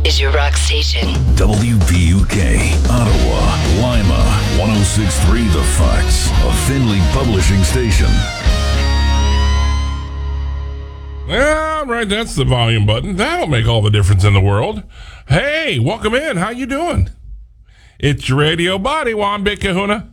is your rock station. WPUK, Ottawa, Lima, 106.3 The Fox, a Findlay publishing station. All right, that's the volume button. That'll make all the difference in the world. Hey, welcome in. How you doing? It's your radio body, Juan Big Kahuna.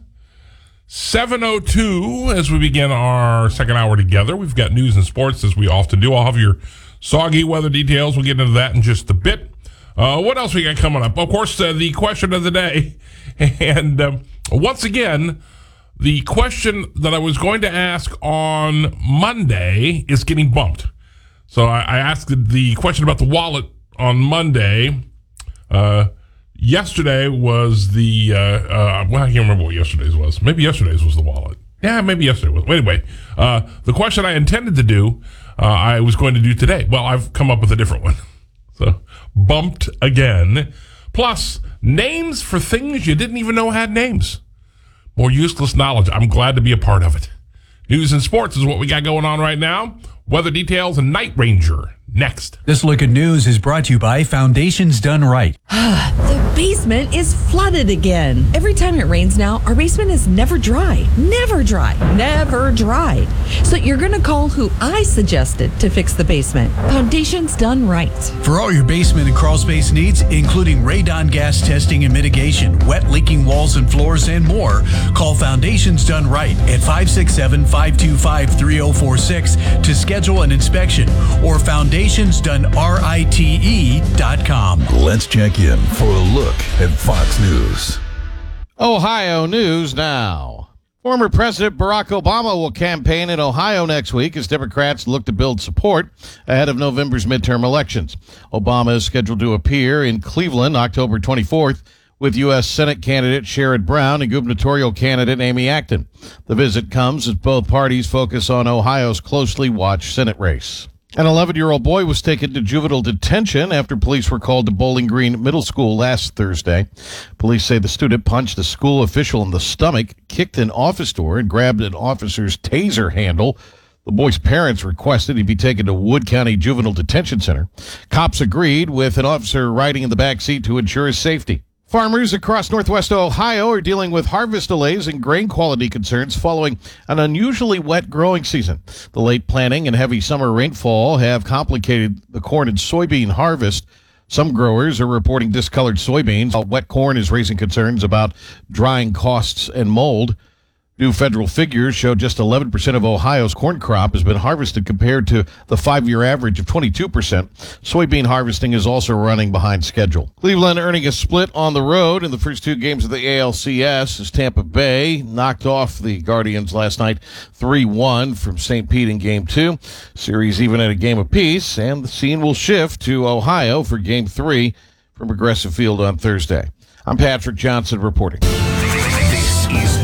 7:02 as we begin our second hour together. We've got news and sports as we often do. I'll have your soggy weather details. We'll get into that in just a bit. What else we got coming up? Of course, the question of the day. And once again, the question that I was going to ask on Monday is getting bumped. So I asked the question about the wallet on Monday. Yesterday was the, I can't remember what yesterday's was. Maybe yesterday's was the wallet. Yeah, maybe yesterday was. Anyway, the question I intended to do, I was going to do today. Well, I've come up with a different one. So, bumped again. Plus, names for things you didn't even know had names. More useless knowledge. I'm glad to be a part of it. News and sports is what we got going on right now. Weather details and Night Ranger next. This look at news is brought to you by Foundations Done Right. The basement is flooded again. Every time it rains now, our basement is never dry. Never dry. Never dried. So you're going to call who I suggested to fix the basement. Foundations Done Right. For all your basement and crawl space needs, including radon gas testing and mitigation, wet leaking walls and floors, and more, call Foundations Done Right at 567-525-3046 to schedule an inspection or FoundationsDoneRite.com. Let's check in for a look at Fox News. Ohio news now. Former President Barack Obama will campaign in Ohio next week as Democrats look to build support ahead of November's midterm elections. Obama is scheduled to appear in Cleveland October 24th with U.S. Senate candidate Sherrod Brown and gubernatorial candidate Amy Acton. The visit comes as both parties focus on Ohio's closely watched Senate race. An 11-year-old boy was taken to juvenile detention after police were called to Bowling Green Middle School last Thursday. Police say the student punched a school official in the stomach, kicked an office door, and grabbed an officer's taser handle. The boy's parents requested he be taken to Wood County Juvenile Detention Center. Cops agreed with an officer riding in the back seat to ensure his safety. Farmers across northwest Ohio are dealing with harvest delays and grain quality concerns following an unusually wet growing season. The late planting and heavy summer rainfall have complicated the corn and soybean harvest. Some growers are reporting discolored soybeans, while wet corn is raising concerns about drying costs and mold. New federal figures show just 11% of Ohio's corn crop has been harvested compared to the 5-year average of 22%. Soybean harvesting is also running behind schedule. Cleveland earning a split on the road in the first two games of the ALCS as Tampa Bay knocked off the Guardians last night 3-1 from St. Pete in Game 2. Series even at a game apiece, and the scene will shift to Ohio for Game 3 from Progressive Field on Thursday. I'm Patrick Johnson reporting. This is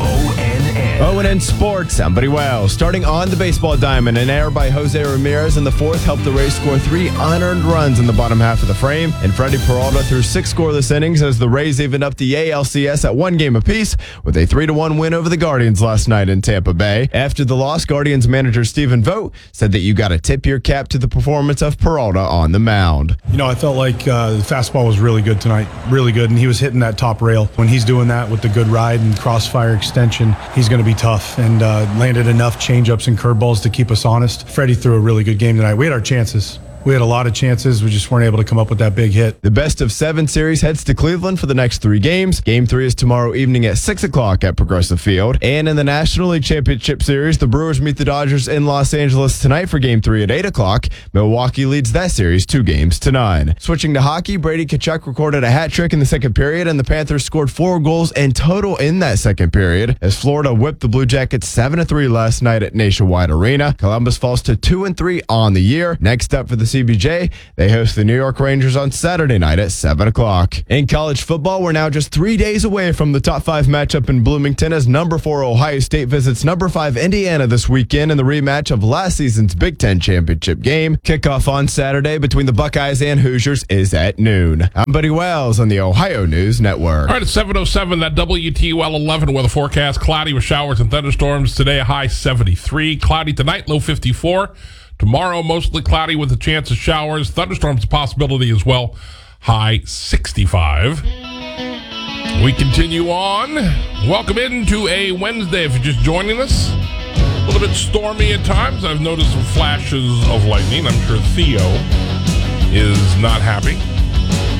ONN Sports, I'm Buddy Wells. Starting on the baseball diamond, an error by Jose Ramirez in the fourth helped the Rays score 3 unearned runs in the bottom half of the frame, and Freddie Peralta threw 6 scoreless innings as the Rays evened up the ALCS at 1 game apiece with a 3-1 win over the Guardians last night in Tampa Bay. After the loss, Guardians manager Stephen Vogt said that you got to tip your cap to the performance of Peralta on the mound. You know, I felt like the fastball was really good tonight, really good, and he was hitting that top rail. When he's doing that with the good ride and crossfire extension, he's going to be tough, and landed enough changeups and curveballs to keep us honest. Freddie threw a really good game tonight. We had our chances. We had a lot of chances. We just weren't able to come up with that big hit. The best of 7 series heads to Cleveland for the next 3 games. Game 3 is tomorrow evening at 6 o'clock at Progressive Field. And in the National League Championship Series, the Brewers meet the Dodgers in Los Angeles tonight for Game 3 at 8 o'clock. Milwaukee leads that series 2 games to 9. Switching to hockey, Brady Tkachuk recorded a hat trick in the second period, and the Panthers scored 4 goals in total in that second period as Florida whipped the Blue Jackets 7-3 last night at Nationwide Arena. Columbus falls to 2-3 on the year. Next up for the CBJ, they host the New York Rangers on Saturday night at 7 o'clock. In college football, we're now just 3 days away from the top 5 matchup in Bloomington as number 4 Ohio State visits number 5 Indiana this weekend in the rematch of last season's Big Ten championship game. Kickoff on Saturday between the Buckeyes and Hoosiers is at noon. I'm Buddy Wells on the Ohio News Network. All right, it's 7:07, that WTUL 11 weather forecast. Cloudy with showers and thunderstorms. Today, a high 73. Cloudy tonight, low 54. Tomorrow, mostly cloudy with a chance of showers. Thunderstorms a possibility as well. high 65. We continue on. Welcome into a Wednesday if you're just joining us. A little bit stormy at times. I've noticed some flashes of lightning. I'm sure Theo is not happy.